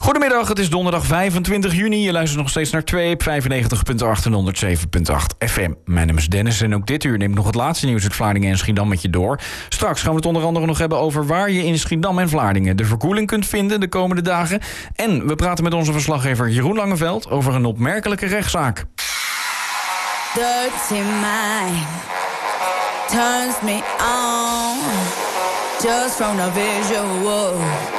Goedemiddag, het is donderdag 25 juni. Je luistert nog steeds naar 2 op 95.8 en 107.8 FM. Mijn naam is Dennis en ook dit uur neem ik nog het laatste nieuws uit Vlaardingen en Schiedam met je door. Straks gaan we het onder andere nog hebben over waar je in Schiedam en Vlaardingen de verkoeling kunt vinden de komende dagen. En we praten met onze verslaggever Jeroen Langeveld over een opmerkelijke rechtszaak. Dirty mind turns me on just from the visual.